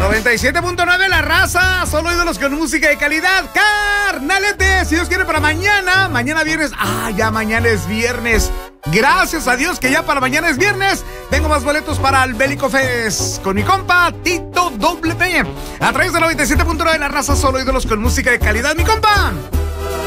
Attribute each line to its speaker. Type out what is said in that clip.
Speaker 1: 97.9 La Raza, solo ídolos con música de calidad. Carnalete, si Dios quiere para mañana viernes. Ya mañana es viernes. Gracias a Dios que ya para mañana es viernes. Tengo más boletos para el Bélico Fest con mi compa Tito WP. A través de 97.9 La Raza, solo ídolos con música de calidad. Mi compa